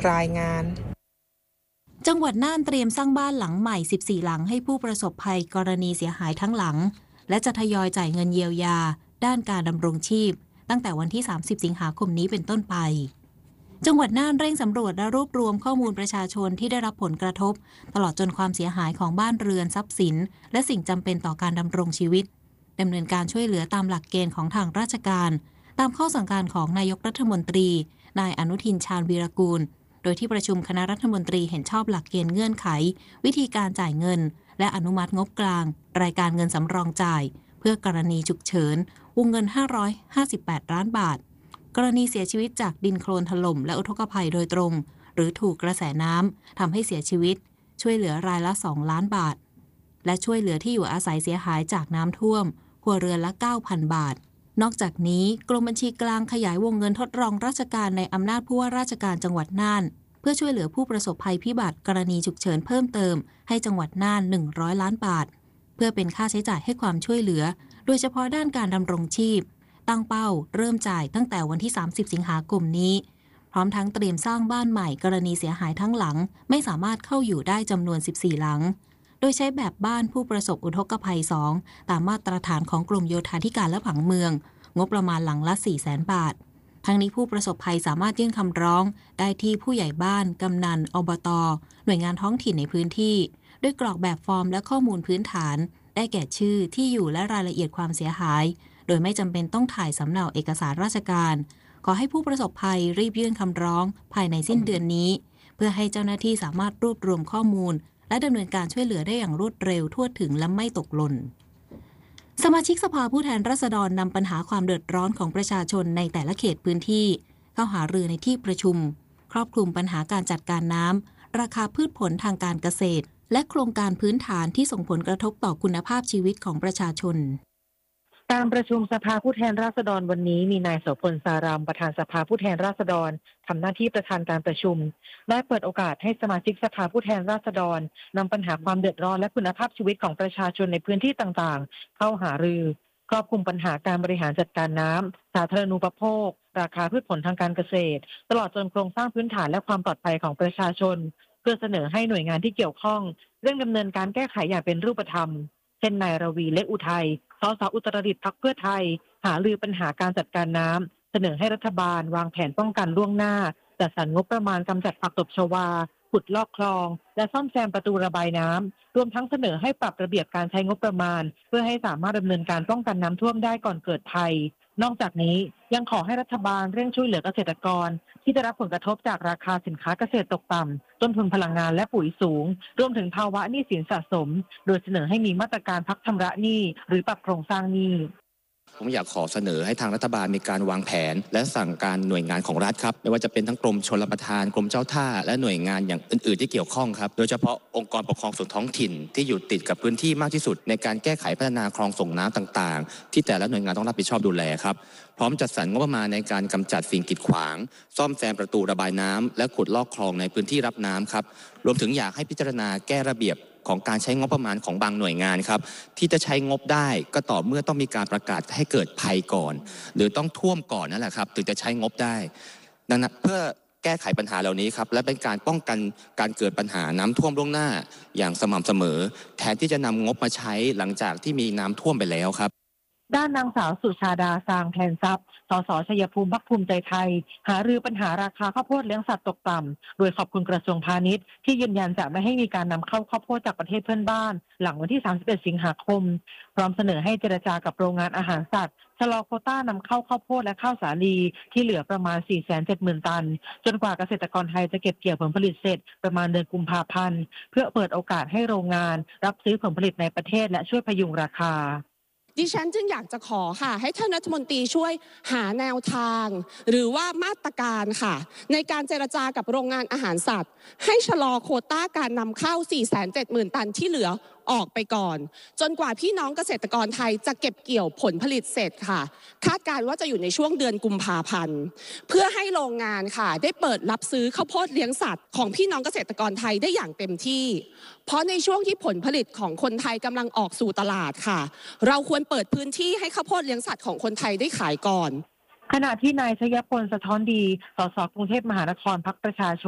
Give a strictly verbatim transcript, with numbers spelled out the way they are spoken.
รายงานจังหวัดน่านเตรียมสร้างบ้านหลังใหม่สิบสี่หลังให้ผู้ประสบภัยกรณีเสียหายทั้งหลังและจะทยอยจ่ายเงินเยียวยาด้านการดำรงชีพตั้งแต่วันที่สามสิบสิงหาคมนี้เป็นต้นไปจังหวัดน่านเร่งสำรวจและรวบรวมข้อมูลประชาชนที่ได้รับผลกระทบตลอดจนความเสียหายของบ้านเรือนทรัพย์สินและสิ่งจำเป็นต่อการดำรงชีวิตดำเนินการช่วยเหลือตามหลักเกณฑ์ของทางราชการตามข้อสั่งการของนายกรัฐมนตรีนายอนุทินชาญวีรกูลโดยที่ประชุมคณะรัฐมนตรีเห็นชอบหลักเกณฑ์เงื่อนไขวิธีการจ่ายเงินและอนุมัติงบกลางรายการเงินสำรองจ่ายเพื่อกรณีฉุกเฉินวงเงินห้าร้อยห้าสิบแปดล้านบาทกรณีเสียชีวิตจากดินโคลนถล่มและอุทกภัยโดยตรงหรือถูกกระแสน้ำทำให้เสียชีวิตช่วยเหลือรายละสองล้านบาทและช่วยเหลือที่อยู่อาศัยเสียหายจากน้ำท่วมครัวเรือนละ เก้าพัน บาทนอกจากนี้กรมบัญชีกลางขยายวงเงินทดลองราชการในอำนาจผู้ว่าราชการจังหวัดน่านเพื่อช่วยเหลือผู้ประสบภัยพิบัติกรณีฉุกเฉินเพิ่มเติมให้จังหวัดน่านหนึ่งร้อยล้านบาทเพื่อเป็นค่าใช้จ่ายให้ความช่วยเหลือโดยเฉพาะด้านการดำรงชีพตั้งเป้าเริ่มจ่ายตั้งแต่วันที่สามสิบสิงหาคมนี้พร้อมทั้งเตรียมสร้างบ้านใหม่กรณีเสียหายทั้งหลังไม่สามารถเข้าอยู่ได้จำนวนสิบสี่หลังโดยใช้แบบบ้านผู้ประสบอุทกภัยสองตามมาตรฐานของกรมโยธาธิการและผังเมืองงบประมาณหลังละ สี่แสน บาททั้งนี้ผู้ประสบภัยสามารถยื่นคำร้องได้ที่ผู้ใหญ่บ้านกำนันอบต.หน่วยงานท้องถิ่นในพื้นที่ด้วยกรอกแบบฟอร์มและข้อมูลพื้นฐานได้แก่ชื่อที่อยู่และรายละเอียดความเสียหายโดยไม่จำเป็นต้องถ่ายสำเนาเอกสารราชการขอให้ผู้ประสบภัยรีบยื่นคำร้องภายในสิ้นเดือนนี้เพื่อให้เจ้าหน้าที่สามารถรวบรวมข้อมูลและดำเนินการช่วยเหลือได้อย่างรวดเร็วทั่วถึงและไม่ตกหล่นสมาชิกสภาผู้แทนราษฎรนำปัญหาความเดือดร้อนของประชาชนในแต่ละเขตพื้นที่เข้าหารือในที่ประชุมครอบคลุมปัญหาการจัดการน้ำราคาพืชผลทางการเกษตรและโครงการพื้นฐานที่ส่งผลกระทบต่อคุณภาพชีวิตของประชาชนการประชุมสภาผู้แทนราษฎรวันนี้มีนายโสพลสารามประธานสภาผู้แทนราษฎรทำหน้าที่ประธานการประชุมได้เปิดโอกาสให้สมาชิกสภาผู้แทนราษฎรนำปัญหาความเดือดร้อนและคุณภาพชีวิตของประชาชนในพื้นที่ต่างๆเข้าหารือครอบคลุมปัญหาการบริหารจัดการน้ำสาธารณูปโภคราคาพืชผลทางการเกษตรตลอดจนโครงสร้างพื้นฐานและความปลอดภัยของประชาชนเพื่อเสนอให้หน่วยงานที่เกี่ยวข้องเร่งดำเนินการแก้ไขอย่างเป็นรูปธรรมเช่นนายรวีเล็กอุทัยสสอุตรดิตถ์พรรคเพื่อไทยหารือปัญหาการจัดการน้ำเสนอให้รัฐบาลวางแผนป้องกันล่วงหน้าจัดสรรงบประมาณกำจัดผักตบชวาขุดลอกคลองและซ่อมแซมประตูระบายน้ำรวมทั้งเสนอให้ปรับระเบียบการใช้งบประมาณเพื่อให้สามารถดำเนินการป้องกันน้ำท่วมได้ก่อนเกิดภัยนอกจากนี้ยังขอให้รัฐบาลเร่งช่วยเหลือเกษตรกรที่ได้รับผลกระทบจากราคาสินค้าเกษตรตกต่ำต้นทุนพลังงานและปุ๋ยสูงรวมถึงภาวะหนี้สินสะสมโดยเสนอให้มีมาตรการพักชำระหนี้หรือปรับโครงสร้างหนี้ผมอยากขอเสนอให้ทางรัฐบาลมีการวางแผนและสั่งการหน่วยงานของรัฐครับไม่ว่าจะเป็นทั้งกรมชลประทานกรมเจ้าท่าและหน่วยงานอย่างอื่นๆที่เกี่ยวข้องครับโดยเฉพาะองค์กรปกครองส่วนท้องถิ่นที่อยู่ติดกับพื้นที่มากที่สุดในการแก้ไขพัฒนาคลองส่งน้ำต่างๆที่แต่ละหน่วยงานต้องรับผิดชอบดูแลครับพร้อมจัดสรรงบประมาณในการกำจัดสิ่งกีดขวางซ่อมแซมประตูระบายน้ำและขุดลอกคลองในพื้นที่รับน้ำครับรวมถึงอยากให้พิจารณาแก้ระเบียบของการใช้งบประมาณของบางหน่วยงานครับที่จะใช้งบได้ก็ต่อเมื่อต้องมีการประกาศให้เกิดภัยก่อนหรือต้องท่วมก่อนนั่นแหละครับถึงจะใช้งบได้ดังนั้นเพื่อแก้ไขปัญหาเหล่านี้ครับและเป็นการป้องกันการเกิดปัญหาน้ำท่วมล่วงหน้าอย่างสม่ำเสมอแทนที่จะนำงบมาใช้หลังจากที่มีน้ำท่วมไปแล้วครับด้านนางสาวสุชาดาสางแทนทรัพย์สสชัยภูมิพรรคภูมิใจไทยหารือปัญหาราคาข้าวโพดเลี้ยงสัตว์ตกต่ำโดยขอบคุณกระทรวงพาณิชย์ที่ยืนยันจะไม่ให้มีการนำเข้าข้าวโพดจากประเทศเพื่อนบ้านหลังวันที่สามสิบเอ็ดสิงหาคมพร้อมเสนอให้เจรจากับโรงงานอาหารสัตว์ชะลอโควต้านำเข้าข้าวโพดและข้าวสาลีที่เหลือประมาณ สี่แสนเจ็ดหมื่น ตันจนกว่าเกษตรกรไทยจะเก็บเกี่ยวผลผลิตเสร็จประมาณเดือนกุมภาพันธ์เพื่อเปิดโอกาสให้โรงงานรับซื้อผลผลิตในประเทศและช่วยพยุงราคาดิฉันจึงอยากจะขอค่ะให้ท่านรัฐมนตรีช่วยหาแนวทางหรือว่ามาตรการค่ะในการเจรจากับโรงงานอาหารสัตว์ให้ชะลอโควต้าการนำเข้า สี่แสนเจ็ดหมื่น ตันที่เหลือออกไปก่อนจนกว่าพี่น้องเกษตรกรไทยจะเก็บเกี่ยวผลผลิตเสร็จค่ะคาดการณ์ว่าจะอยู่ในช่วงเดือนกุมภาพันธ์เพื่อให้โรงงานค่ะได้เปิดรับซื้อข้าวโพดเลี้ยงสัตว์ของพี่น้องเกษตรกรไทยได้อย่างเต็มที่เพราะในช่วงที่ผลผลิตของคนไทยกำลังออกสู่ตลาดค่ะเราควรเปิดพื้นที่ให้ข้าวโพดเลี้ยงสัตว์ของคนไทยได้ขายก่อนขณะที่นายชยพลสะท้อนดีสสกรุงเทพมหานครพรรคประชาชน